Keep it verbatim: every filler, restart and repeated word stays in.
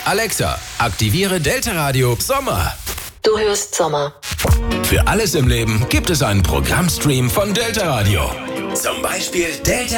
Alexa, aktiviere Delta Radio Sommer. Du hörst Sommer. Für alles im Leben gibt es einen Programmstream von Delta Radio. Zum Beispiel Delta